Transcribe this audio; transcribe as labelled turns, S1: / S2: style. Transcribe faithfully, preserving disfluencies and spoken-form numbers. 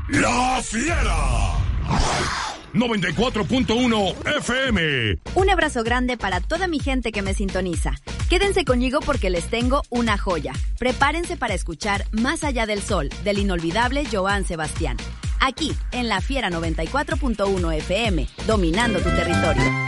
S1: La Fiera. noventa y cuatro punto uno F M.
S2: Un abrazo grande para toda mi gente que me sintoniza. Quédense conmigo porque les tengo una joya. Prepárense para escuchar Más allá del sol, del inolvidable Joan Sebastián. Aquí, en La Fiera noventa y cuatro punto uno F M, dominando tu territorio.